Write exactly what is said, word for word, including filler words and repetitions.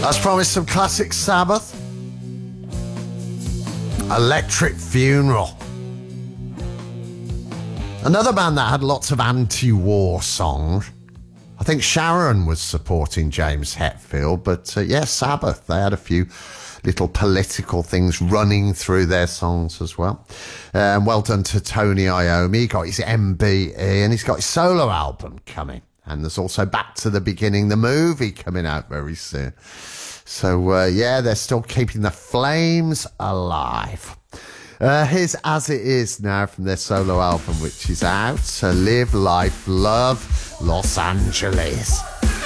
As promised, some classic Sabbath. Electric Funeral. Another band that had lots of anti-war songs. I think Sharon was supporting James Hetfield, but uh, yeah, Sabbath, they had a few little political things running through their songs as well. Um, well done to Tony Iommi. He got his M B E and he's got his solo album coming. And there's also Back to the Beginning, the movie, coming out very soon. So, uh, yeah, they're still keeping the flames alive. Uh, here's As It Is now from their solo album, which is out. So Live, Life, Love, Los Angeles.